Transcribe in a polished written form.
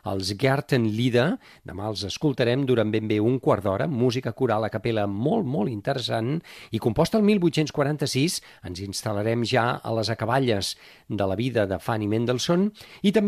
els Gertenlieder. Demà els escoltarem durant ben bé un quart d'hora, música coral a capella molt, molt interessant, i composta el 1846 ens instal·larem ja a les acaballes de la vida de Fanny Mendelssohn, i també